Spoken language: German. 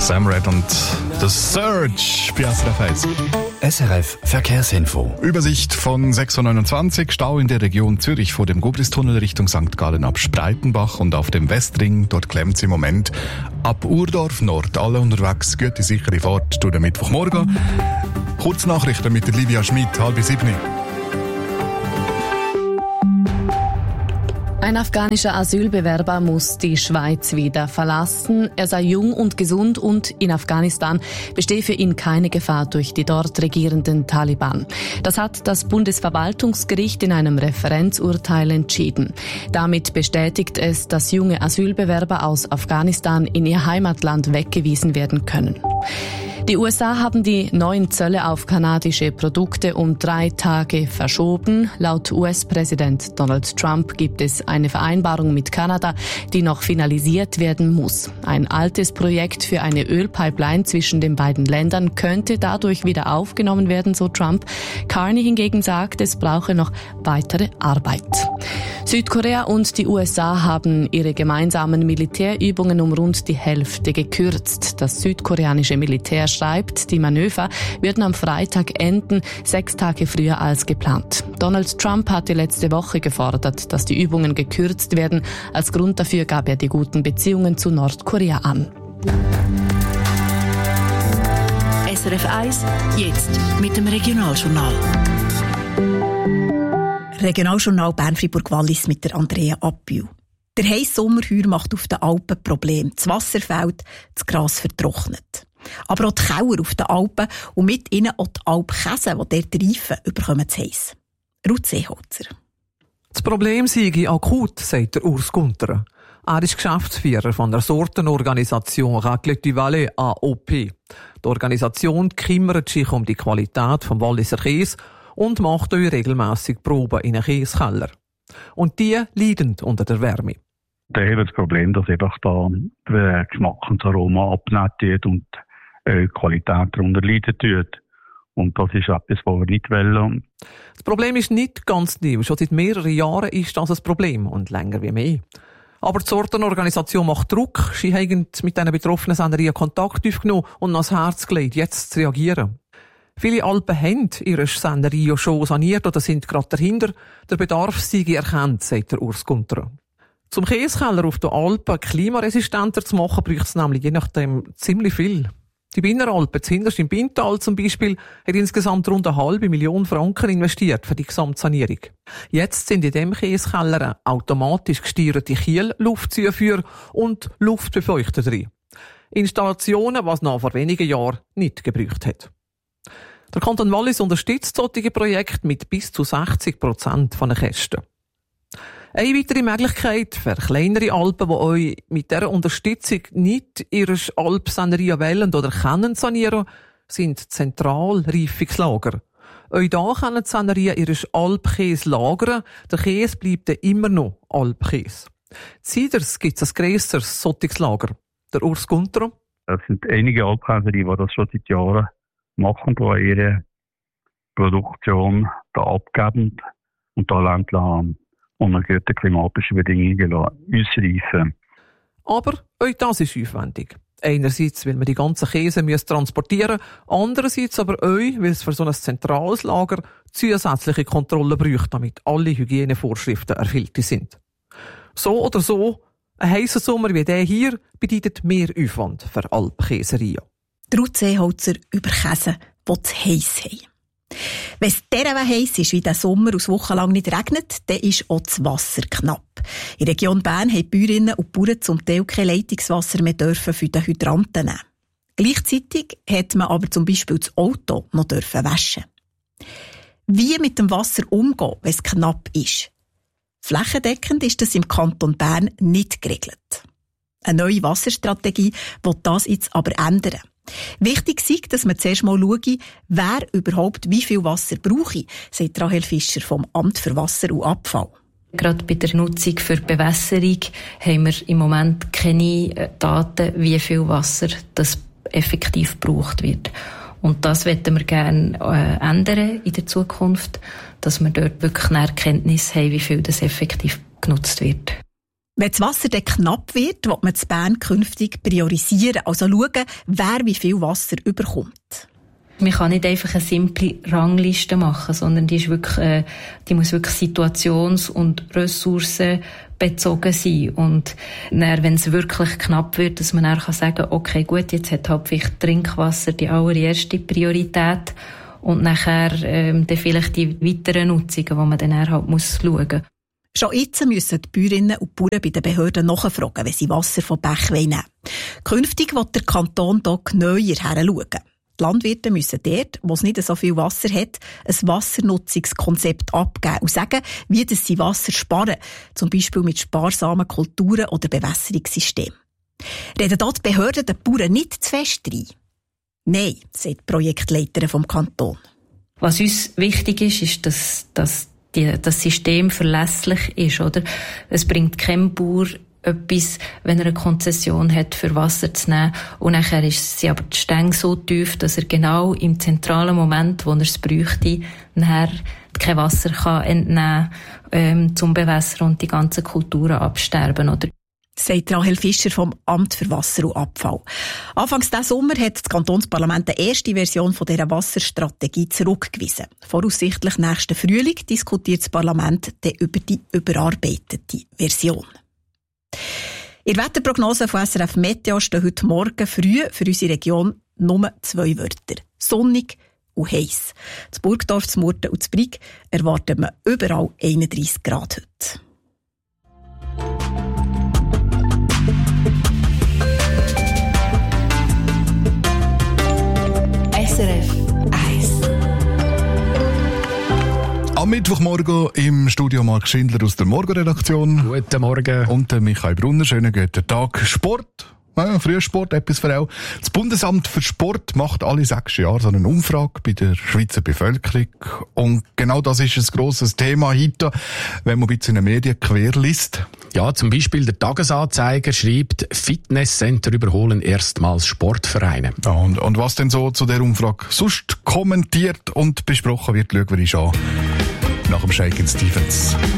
Sam Red und The Surge bei SRF 1. SRF Verkehrsinfo. Übersicht von 6:29 Uhr. Stau in der Region Zürich vor dem Gubristunnel Richtung St. Gallen ab Spreitenbach und auf dem Westring. Dort klemmt es im Moment ab Urdorf Nord. Alle unterwegs, gute, sichere Fahrt durch den Mittwochmorgen. Kurznachrichten mit der Livia Schmidt, 6:30. Ein afghanischer Asylbewerber muss die Schweiz wieder verlassen. Er sei jung und gesund und in Afghanistan bestehe für ihn keine Gefahr durch die dort regierenden Taliban. Das hat das Bundesverwaltungsgericht in einem Referenzurteil entschieden. Damit bestätigt es, dass junge Asylbewerber aus Afghanistan in ihr Heimatland weggewiesen werden können. Die USA haben die neuen Zölle auf kanadische Produkte um 3 Tage verschoben. Laut US-Präsident Donald Trump gibt es eine Vereinbarung mit Kanada, die noch finalisiert werden muss. Ein altes Projekt für eine Ölpipeline zwischen den beiden Ländern könnte dadurch wieder aufgenommen werden, so Trump. Carney hingegen sagt, es brauche noch weitere Arbeit. Südkorea und die USA haben ihre gemeinsamen Militärübungen um rund die Hälfte gekürzt. Das südkoreanische Militär schreibt, die Manöver würden am Freitag enden, 6 Tage früher als geplant. Donald Trump hatte letzte Woche gefordert, dass die Übungen gekürzt werden. Als Grund dafür gab er die guten Beziehungen zu Nordkorea an. SRF 1, jetzt mit dem Regionaljournal. Regionaljournal Bern-Fribourg-Wallis mit der Andrea Appiu. Der heisse Sommerheuer macht auf den Alpen Probleme. Das Wasser fehlt, das Gras vertrocknet. Aber auch die Kauer auf den Alpen und mit ihnen auch die Alpkäse, die dort reifen, überkommen zu heiss. Ruth Seeholzer. Das Problem sei akut, sagt der Urs Gunter. Er ist Geschäftsführer von der Sortenorganisation Raclette du Valais AOP. Die Organisation kümmert sich um die Qualität vom Walliser Käse und macht euch regelmässig Proben in einen Käsekeller. Und die leiden unter der Wärme. Da haben wir das Problem, dass einfach da der Geschmack und das Aroma abnehmen und die Qualität darunter leiden tut. Und das ist etwas, was wir nicht wollen. Das Problem ist nicht ganz neu. Schon seit mehreren Jahren ist das ein Problem und länger wie mehr. Aber die Sortenorganisation macht Druck. Sie haben mit diesen betroffenen Sennerien Kontakt aufgenommen und ans Herz gelegt, jetzt zu reagieren. Viele Alpen haben ihre Sennerie schon saniert oder sind gerade dahinter. Der Bedarf sei erkannt, sagt der Urs Gunter. Zum Käsekeller auf den Alpen klimaresistenter zu machen, braucht es nämlich je nachdem ziemlich viel. Die Binneralpen, zuhinterst im Bintal zum Beispiel, hat insgesamt rund 500.000 Franken investiert für die Gesamtsanierung. Jetzt sind in dem Käsekeller automatisch gesteuerte Kiel-Luftzufuhr und Luftbefeuchter drin. Installationen, was noch vor wenigen Jahren nicht gebraucht hat. Der Kanton Wallis unterstützt solche Projekte mit bis zu 60% von den Kosten. Eine weitere Möglichkeit für kleinere Alpen, die euch mit dieser Unterstützung nicht ihre Alpsennerie wählen oder können sanieren, sind Zentralreifungslager. Euch da können die Sennerien ihre Alpkäse lagern, der Käse bleibt dann immer noch Alpkäse. Ziders gibt es ein grösseres Sottungslager. Der Urs Gunter. Es sind einige Alpkäserien, die das schon seit Jahren machen, die ihre Produktion da abgeben und da Land haben. Unter guten klimatischen Bedingungen ausreifen. Aber auch das ist aufwendig. Einerseits, weil man die ganzen Käse transportieren muss, andererseits aber auch, weil es für so ein zentrales Lager zusätzliche Kontrollen braucht, damit alle Hygienevorschriften erfüllt sind. So oder so, ein heisser Sommer wie der hier bedeutet mehr Aufwand für Alpkäserien. Ruth Seeholzer über Käse, die zu heiss haben. Wenn es derart heiss ist, wie der Sommer aus wochenlang nicht regnet, dann ist auch das Wasser knapp. In der Region Bern haben die Bäuerinnen und Bauern zum Teil kein Leitungswasser mehr für den Hydranten nehmen. Gleichzeitig hat man aber zum Beispiel das Auto noch waschen. Wie mit dem Wasser umgehen, wenn es knapp ist? Flächendeckend ist das im Kanton Bern nicht geregelt. Eine neue Wasserstrategie will das jetzt aber ändern. Wichtig ist, dass man zuerst mal schaut, wer überhaupt wie viel Wasser brauche, sagt Rahel Fischer vom Amt für Wasser und Abfall. Gerade bei der Nutzung für die Bewässerung haben wir im Moment keine Daten, wie viel Wasser das effektiv gebraucht wird. Und das möchten wir gerne ändern in der Zukunft, dass wir dort wirklich eine Erkenntnis haben, wie viel das effektiv genutzt wird. Wenn das Wasser dann knapp wird, will man in Bern künftig priorisieren, also schauen, wer wie viel Wasser überkommt. Man kann nicht einfach eine simple Rangliste machen, sondern die muss wirklich situations- und ressourcenbezogen sein. Und dann, wenn es wirklich knapp wird, dass man dann sagen kann, okay, gut, jetzt hat halt vielleicht Trinkwasser die allererste Priorität und nachher dann vielleicht die weiteren Nutzungen, die man dann halt schauen muss. Schon jetzt müssen die Bäuerinnen und Bauern bei den Behörden nachfragen, wenn sie Wasser vom Bach nehmen wollen. Künftig will der Kanton hier genauer hinschauen. Die Landwirte müssen dort, wo es nicht so viel Wasser hat, ein Wassernutzungskonzept abgeben und sagen, wie sie Wasser sparen, zum Beispiel mit sparsamen Kulturen oder Bewässerungssystemen. Reden dort die Behörden den Bauern nicht zu fest rein? Nein, sagt die Projektleiterin vom Kanton. Was uns wichtig ist, dass das System verlässlich ist, oder? Es bringt kein Bauer etwas, wenn er eine Konzession hat, für Wasser zu nehmen. Und nachher sind aber die Stänge so tief, dass er genau im zentralen Moment, wo er es bräuchte, nachher kein Wasser kann entnehmen, zum Bewässern und die ganzen Kulturen absterben, oder? Sagt Rahel Fischer vom Amt für Wasser und Abfall. Anfangs diesen Sommer hat das Kantonsparlament die erste Version von dieser Wasserstrategie zurückgewiesen. Voraussichtlich nächsten Frühling diskutiert das Parlament dann über die überarbeitete Version. In der Wetterprognose von SRF Meteo stehen heute Morgen früh für unsere Region nur 2 Wörter. Sonnig und heiß. In Burgdorf, in Murten und in Brig erwarten wir überall 31 Grad heute. SRF 1. Am Mittwochmorgen im Studio Marc Schindler aus der Morgenredaktion. Guten Morgen. Und der Michael Brunner. Schönen guten Tag. Sport. Ja, Frühsport, etwas für auch. Das Bundesamt für Sport macht alle 6 Jahre so eine Umfrage bei der Schweizer Bevölkerung. Und genau das ist ein grosses Thema heute, wenn man ein bisschen in den Medien quer liest. Ja, zum Beispiel der Tagesanzeiger schreibt, Fitnesscenter überholen erstmals Sportvereine. Ja, und was denn so zu der Umfrage sonst kommentiert und besprochen wird, schauen wir uns an nach dem Shakin' Stevens.